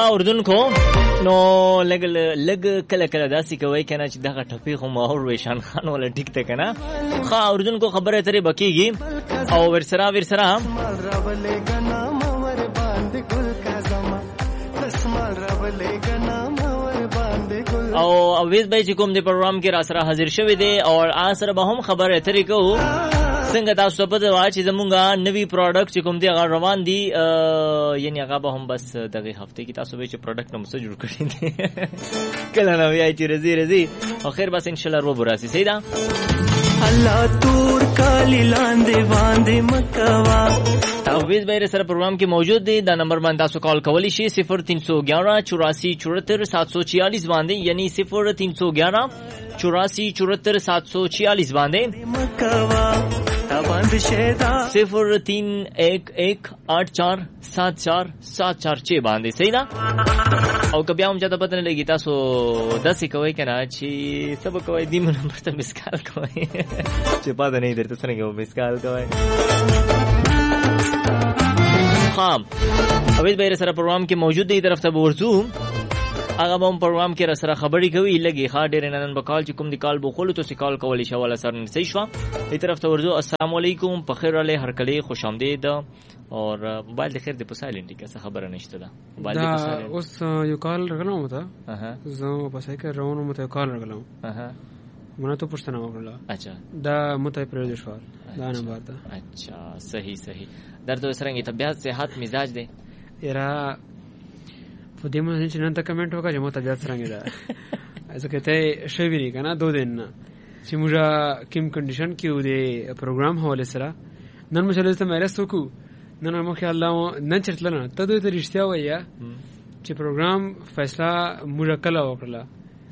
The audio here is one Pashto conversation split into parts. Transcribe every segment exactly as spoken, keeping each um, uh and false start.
ها اردن کو نو لګ لګ کله کله داسې کوي کنه چې دغه ټپی خو ماحول ویشان خان ولا ټیک ته کنه ها اردن کو خبره ترې بکیږي او ورسره ورسره او اویز بای چې کوم د پروګرام کې را سره حاضر شوی دی او آسره به هم خبره ترې کو څنګه تاسو په دغه چې زمونږه نوی پروډکټ چې کوم دی هغه روان دي یعنی هغه به هم بس دغه هفته کې تاسو به چې پروډکټ نو مسه جوړ کړی دي کله نو یای چې رزي رزي اخر بس ان شاء الله رو براسي سیدا الله تور کالی لاندې باندې مکوا اویز بای سره پروګرام کې موجود دی دا نمبر باندې تاسو کال کولی شئ صفر تین سو گیارہ چوراسی چورہتر سات سو چھیالیس باندې یعنی صفر تین سو گیارہ چوراسی چورہتر سات سو چھیالیس باندې صفر تین ایک ایک آٹھ چار سات چار سات چار چھ باندې صحیح ده او کبیا هم چاته پته نه لګی تاسو داسې کوي کنه چې سب کوي دیم نمبر ته مسکال کوي چې پته نه درته څنګه و مسکال کوي ها اویز بیر سره پروګرام کې موجود دی طرف ته ورزو هغه هم پروګرام کې را سره خبري کوي لګي ها ډېر نن په کال چې کوم دی کال بوخلو ته سکال کولی شو ولا سر نه صحیح شو ای طرف ته ورزو السلام علیکم په خیر علی هر کله خوش آمدید اور موبایل د خیر د په سایلنټ کې څه خبره نشته ده موبایل د په سایلنټ اوس یو کال راغلم وته اها زه په سای کې راونو مته کال راغلم اها مونږ ته پښتنه وکړه اچھا دا مته پرې شو دا نه بارته اچھا صحیح صحیح درته سرنګ طبيعت صحت مزاج دی یرا په دې باندې چې نن ته کمنټ وکړه چې مو طبيعت څنګه ده ځکه ته شوی نه کنه دو دین چې موږ کوم کنډیشن کې و دې پروګرام حواله سره نن مې چلته مې رسو کو نن مو خیال الله نن چرته نه ته دوی ته رښتیا وایي چې پروګرام فیصله موږ کله وکړه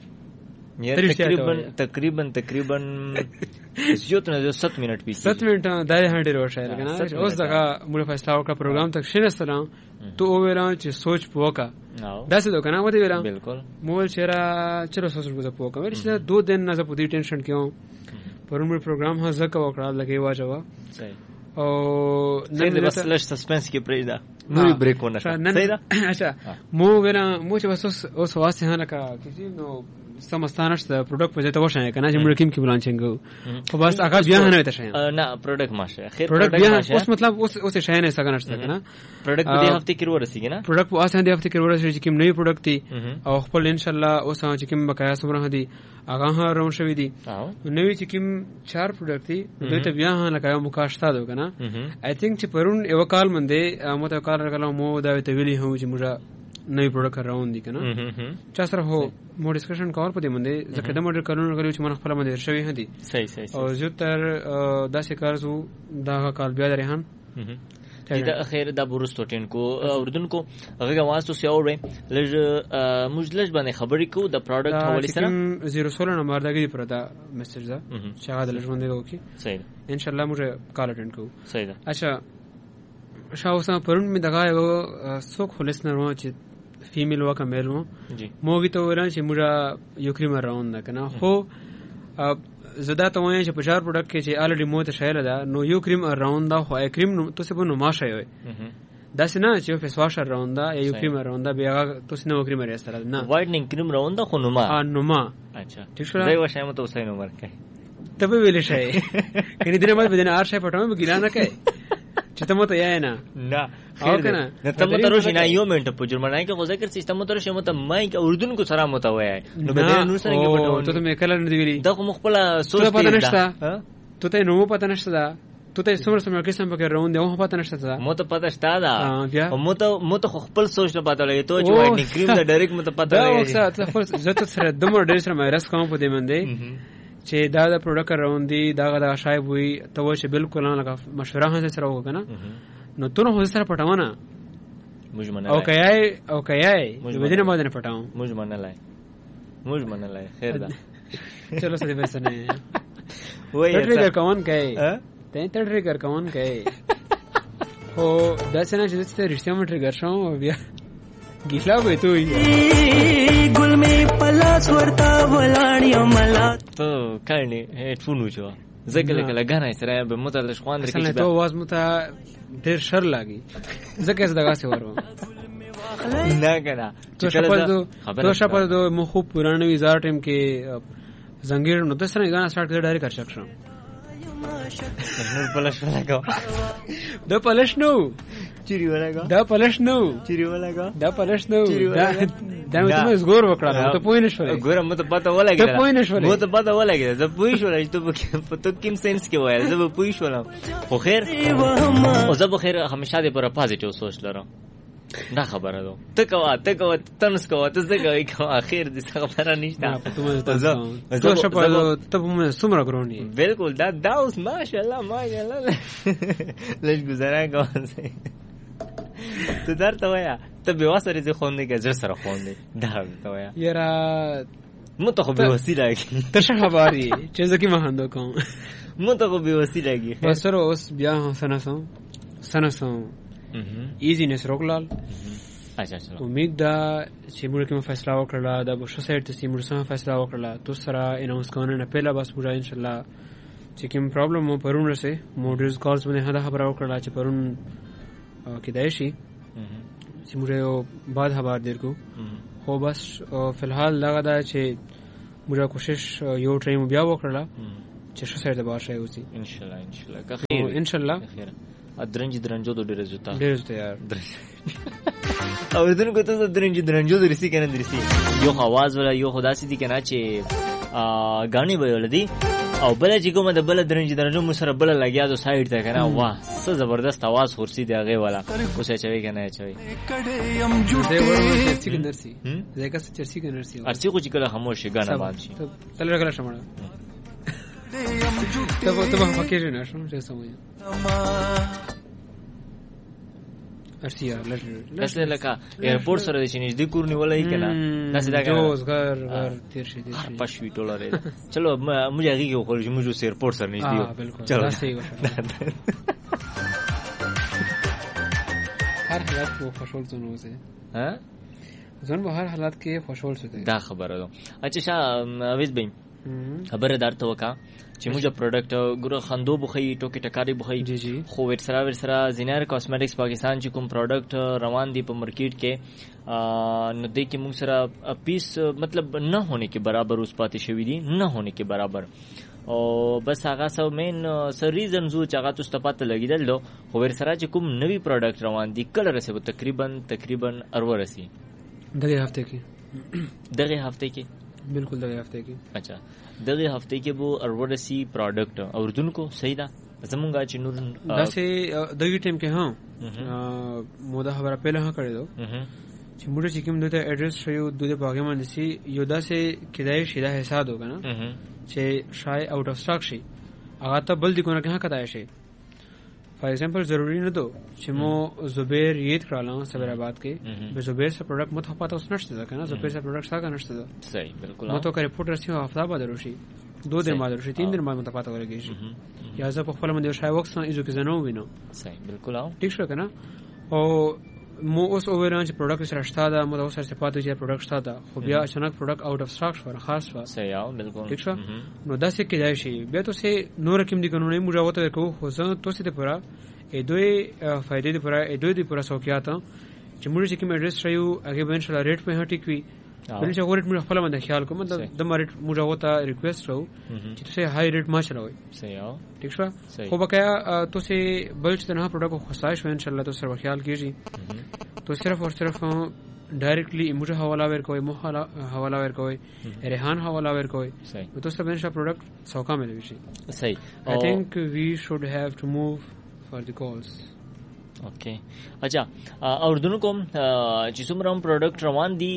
تقریبا تقریبا تقریبا زیاتونه د سات منټ پیسې سات منټ دا هډیر وشایر کنه اوس دا موږ فیصله وکړه پروګرام تک شنه سلام تو ویران چې سوچ پوکا دا څه دوه کنه وته ویران بالکل مول چیرې چیرې سوچ پوکا ورته دو دن نه پوری ټینشن کیو پرمړ پروګرام ها زکه وکړه لګي واجبہ صحیح او نن بس لش سسپنس کې پریدا نو بریک ونه صحیح ده اچھا مو ویران مو چې بس اوس واسه نه کا کسی نو سمستانش د پروډکټ په ځای ته وښایې کنه چې موږ کوم کې بلانچینګ خو بس هغه بیا نه وته شي نه پروډکټ ماشه خیر پروډکټ ماشه اوس مطلب اوس اوس شي نه څنګه نشته کنه پروډکټ په دې هفته کې ورسیږي نه پروډکټ په اسان دې هفته کې ورسیږي چې کوم نوې پروډکټ دي او خپل ان شاء الله اوس چې کوم بقایا سمره دي هغه ها روان شوی دي نوې چې کوم چار پروډکټ دي دوی ته بیا نه لګاو مکاشتا دو کنه آی تھنک چې پرون یو کال منده مو ته کار راغلو مو دا ته ویلی هو چې موږ نوې پروډکټ راوون دي کنه چا سره هو مو ډسکشن کول پدې منده ځکه د موډل کارونه غوړي چې من خپل باندې شوی هدي صحیح صحیح او زه تر داسې کارزو دا کال بیا درهان دا اخر دا بورستو ټین کو اردن کو هغه واسطه سیاو رې لږ مجلج باندې خبرې کو د پروډکټ حواله سره صفر سولہ نمبر دغه پر دا میسج دا شاګه د لږ باندې وکي صحیح ان شاء الله موږ کال اټینډ کو صحیح دا اچھا شاوسا پرون می دغه یو سو خلص نه و چې فیمیل وکا میل و موږ ته وران چې موږ یو کریم راوند نه کنه خو زدا ته وایي چې په چار پروډکټ کې چې الریډي مو ته شایله ده نو یو کریم راوند دا خو کریم نو تاسو په نو ماشه وي دا څنګه چې فیس واش راوند دا یو کریم راوند دا بیا تاسو نو کریم لري سره نه وایډنینګ کریم راوند خو نو ما نو ما اچھا ٹھیک شو دا وښه مو ته وسای نو ورکه تبه ویل شي کني دنه ما بدنه ار شي پټاو به ګیلا نه کوي چې ته مو ته یې نه نه او کنه ته مو ته روشي نه یو منټ په جرمنای کې غوځه کړ سیستم مو ته روشي مو ته مای کې اردن کو سره مو ته وای نو به نور سره کې پټاو ته مې کله نه دی ویلي دا خو مخبل سوچ پته نشته ته ته نو پته نشته دا ته ته سمره سمره قسم به روند او پته نشته دا مو ته پته شته دا مو ته مو ته خپل سوچ نه پته لګي ته چې وایډنینګ کریم دا ډایرکټ مو ته پته لګي دا ته خپل زته سره دمر ډیر سره مې رس کوم په دې منده چې دا د پروډکټ راوندي دا غدا شایب وي ته و چې بالکل نه لګه مشوره هم سره وکنه نو ته نو سره پټاونه مجمنه او کای او کای ودینه مو نه پټاو مجمنه لای مجمنه لای خیر دا چلو سړي بس نه وای ټریګر کوون کای ته ټریګر کوون کای هو دا څنګه چې ته رښتیا مو ټریګر شو بیا ګیلا به تو ګل می پلاس ورتا ولاړی ملا ته کړنی هډفون وچو زګل کله غنای سره به متل خوان درکې ته आवाज مته ډیر شر لاګي زکه زداګه سي ورو نه کنه تو شپل تو شپل دو مو خوب پرانه ویزار ټیم کې زنګیر نو د سره غانا سٹارټ کړ ډایرکټ کر شکشم نور پلش ولګو د پلش نو چیرې ولګو دا پلش نو چیرې ولګو دا پلش نو دا دا مې زګور وکړه ته پوه نه شوې ګوره مته پته ولګی ته پوه نه شوې مته پته ولګی زه پوه شوم چې ته په تو کوم سنس کې وایې زه پوه شوم خو خیر او زه به خیر همیشه دې پر پازیټیو سوچ لرم دا خبره ده ته کوه ته کوه تنس کوه ته څه کوي کوه اخر دې څه خبره نشته تو شپه ته په څومره ګرونی بالکل دا دا اوس ماشاءالله ماشاءالله لږ گزاره کوه ته درته وایا ته به واسره ځې خوندې کې زړه سره خوندې دا ته وایا یاره مو ته خو به وسیله کې ته څه خبرې چې زه کې مهندو کوم مو ته خو به وسیله کې بس سره اوس بیا سناسو سناسو ایزینس روکلال اچھا چلو امید ده چې موږ کوم فیصله وکړه دا به شو سایت ته موږ سم فیصله وکړه تو سره اناونس کوونه نه پهلا بس پورا ان شاء الله چې کوم پرابلم مو پرون رسې موډرز کالز باندې هدا خبره وکړه چې پرون کې دای شي چې موږ یو بعد خبر درکو خو بس فی الحال لغه دا چې موږ کوشش یو ټایم بیا وکړه چې شو سایت به شي اوسي ان شاء الله ان شاء الله که خیر ان شاء الله درنج درنجو د ډیر زتا ډیر زتا یار او دن کو ته درنج درنجو درسي کنه درسي یو आवाज ولا یو خدا سي دي کنه چې غاني به ولدي او بل چې کومه د بل درنج درنجو مو سره بل لګیا دو سایډ ته کنه واه څه زبردست आवाज خورسي دی هغه والا کوڅه چوي کنه چوي زه ورته چرسي کنرسي زه کا چرسي کنرسي ارچي خو چې کله خاموش غانا باندې تل رګلا شمړه ته په ته په کې نه شم چې سموي ارسیا لږ لکه ایرپورټ سره چې نږدې کور نیولای کنه داسې دا جوز غر غر تیر شي دي پښوی ډالر چلو موږ هغه کې خو موږ ایرپورټ سره نږدې یو چلو صحیح وشه هر حالت کو خوشحال زونه وځي ها زون به هر حالت کې خوشحال شته دا خبره ده اچھا شاه اویز بیم خبره درته وکا چې موږ پروډکټ ګره خندو بخي ټوکی ټکاری بخي خو ور سره ور سره زینار کاسمیټکس پاکستان چې کوم پروډکټ روان دي په مارکیټ کې نو دې کې موږ سره پیس مطلب نه ہونے کے برابر اوس پاتې شوی دي نه ہونے کے برابر او بس هغه سو مین سر ریزن زو چې هغه تاسو ته پته لګیدل دو خو ور سره چې کوم نوی پروډکټ روان دي کله رسې تقریبا تقریبا ارو رسې دغه هفته کې دغه هفته کې بالکل دغه هفته کې اچھا دغه هفته کې بو اروړسي پروډکټ اوردون کو صحیح دا زمونږه چې نور داسې دغه ټیم کې ها مودا خبره پهله ها کړی دو چې موږ چې کوم دته اډرس شیو د باغې باندې سي یو داسې کدای شي دا حساب وکنه چې شای آؤٹ اف سٹاک شي هغه ته بل دي کو نه کاه کتای شي فار ایگزامپل ضروری نه دو چې مو زبیر یید کړاله صبر آباد کې به زبیر سے پروډکټ مت پاته اوس نشته ده کنه زبیر سے پروډکټ څنګه نشته ده صحیح بالکل مو تو کا رپورټ رسیو هفته بعد وروشي دو دن بعد وروشي تین دن بعد مت پاته ورګی یا زه په خپل باندې شای وخت نه ایزو کې زنو وینم صحیح بالکل او ٹھیک شو کنه او مو اوس اووران چې پروډکټ سره شته ده مو اوس سره پاته چې پروډکټ شته ده خو بیا اچانک پروډکټ آؤٹ اف سٹاک شو خاص وا صحیح او بالکل ٹھیک شو نو دا څه کې دی شي بیا ته سه نور کوم دي قانوني مجاوته کو خو زه تو سه ته پورا ا دوی فائدې دی پورا ا دوی دی پورا سوکیات چې موږ چې کوم اډرس شایو هغه به ان شاء الله ریټ په هټی کوي بل چې ریټ موږ خپل باندې خیال کوم د مریټ مجاوته ریکوست راو چې تاسو هاي ریټ ما چلوي صحیح او ٹھیک شو خو بقایا تاسو بل چې نه پروډکټ خصایش ان شاء الله تاسو سره خیال کیږي تو صرف اور صرف ڈائریکٹلی مجھے حوالہ ور کوئی مو حوالہ ور کوئی ریحان حوالہ ور کوئی تو سب انشاء پروڈکٹ سوکا ملے وی صحیح آئی تھنک وی شوڈ ہیو ٹو موو فار دی کالز اوکے اچھا اور دونوں کوم چې څومره پروډکټ روان دي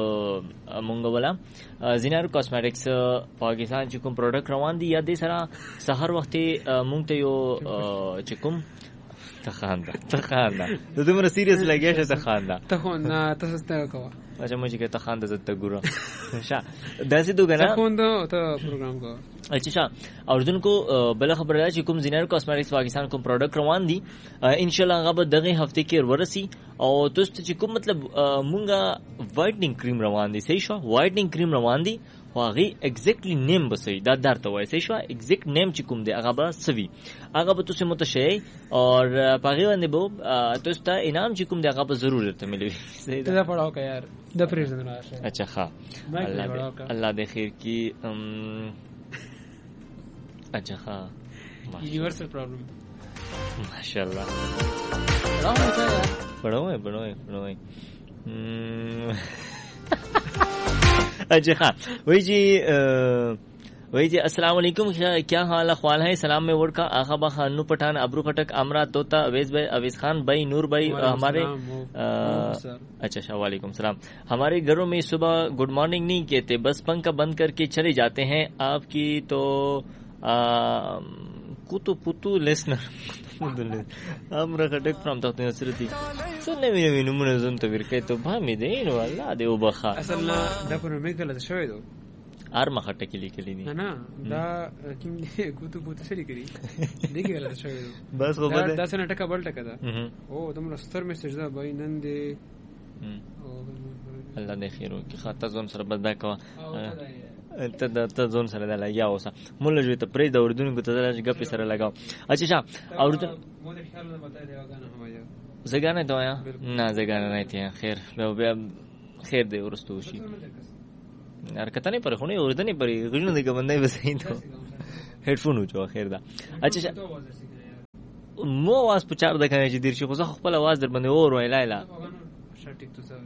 مونږ ولا زینار کاسمیټکس پاکستان چې کوم پروډکټ روان دي یا د سره سحر وخت مونږ ته یو چې کوم تخاندا تخاندا ته دومره سیریس لګیا شه تخاندا تخاندا تاسو ته کوه اچھا مجھے کہ تخاندا زت ګورو شا داسې دوګه نه تخاندا ته پروګرام کو اچھا اوردونکو بل خبر ده چې کوم زینر کاسمیټکس پاکستان کوم پروډکټ روان دي ان شاء الله هغه به دغه هفته کې ورسي او تاسو چې کوم مطلب مونږه وایټنینګ کریم روان دي صحیح شو وایټنینګ کریم روان دي واغي ایگزیکټلی نیم به صحیح دا درته وای صحیح شو ایگزیکټ نیم چې کوم دی هغه به سوي هغه به تاسو متشي او پاغي باندې به تاسو ته انعام چې کوم دی هغه به ضرور ته ملوي صحیح دا پڑھاو کا یار د پریز نه راشه اچھا ښه الله الله دې خیر کی اچھا हाँ यूनिवर्सल प्रॉब्लम माशाल्लाह पढ़ो है पढ़ो है पढ़ो है अच्छा हाँ वही जी वही जी अस्सलाम वालेकुम क्या हाल अखवाल है सलाम में वर्ड का आखा खानू पठान अबरू खटक अमरा तोता अवेज भाई अवेज खान भाई नूर भाई हमारे अच्छा अच्छा वालेकुम सलाम हमारे घरों में सुबह गुड मॉर्निंग नहीं कहते बस पंखा बंद करके चले जाते हैं आपकी तो कुतु पुतु लिसनर امر غټک فرام تاسو نصرتي څنګه ویني وینم نه زم ته ورکې ته به دې نو الله دې وبخا اصل دا پر مې کله شوې دو ار مخه ټکی لیکلې دي نه دا کوم کوتو پوتو سری کړی دې کې غلط شوې دو بس خو بده دا څنګه ټکا بل ټکا دا او دمر ستر میسج دا بای نن دې الله دې خیر وکړي خاطر زم سره بدا کا ته ته ځون سره دا لګیا اوسه مولا جو ته پرې د اردوونکو ته راځي غپې سره لگاو اچھا اچھا اردو مو دې خیال نه بتاي دی غانه هوایا زګانه دوایا نه زګانه نه تي خیر به خیر دې ورستو شي حرکت نه پر خونه اردو نه پرې غوښنه دې کومندای وسې ته هډفون وچو خیر دا اچھا اچھا مو واس په چار دغه چې دیر شي خو زه خپل आवाज در باندې اور وای لا لا شټیک تو څه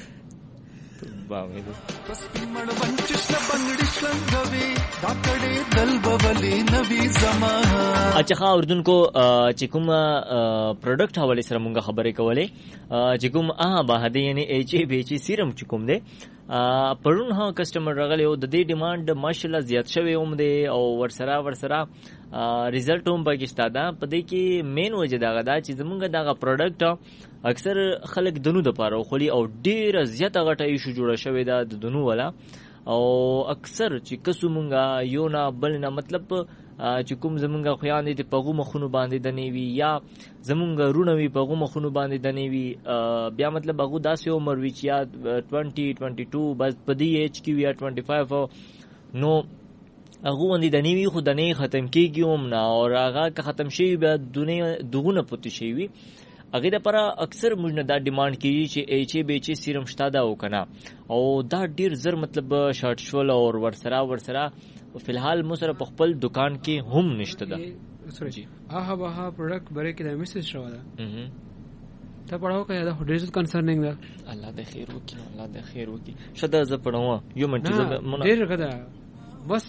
باوې بس مړ بنچش بنګړي شلنګوي دا کړي دل بولي نوي زمانہ اچھا ها اردن کو چې کوم پروډکټ حواله سره مونږه خبرې کولې چې کوم اه به هدي یعنی ایچ ای بی چی سیرم چې کوم دی پرون ها کسٹمر راغلی او د دې ډیماند ماشاءالله زیات شوی اوم دی او ورسره ورسره ریزلټ هم پاکستان دا په دې کې مین وجه دا غدا چې زمونږه دا پروډکټ اکثر خلک دنو د پاره خولي او ډیر زیات غټه ایشو جوړه شوی دا د دنو ولا او اکثر چې کسو مونږه یو نه بل نه مطلب چې کوم زمونږه خویان دي په غو مخونو باندې دنی وی یا زمونږه رونوي په غو مخونو باندې دنی وی بیا مطلب هغه داسې عمر وی چې یا بیس بائیس بس په دی ایچ کې یا پچیس نو هغه باندې دنی وی خو دنی ختم کیږي هم نه او هغه که ختم شي بیا دونه دغونه پوت شي وی هغه د پر اکثر موږ نه دا ډیماند کیږي چې ایچ ای بی چی سیرم شته دا وکنه او دا ډیر زر مطلب شارټ شول او ورسره ورسره فی الحال مو سره په خپل دکان کې هم نشته ده جی آها واه پروډکټ بره کې د میسج شو ده ته پڑھاو کا دا ډیر کنسرنینګ ده الله دې خیر وکړي الله دې خیر وکړي شته ز پڑھاو یو منټ ز ډیر غدا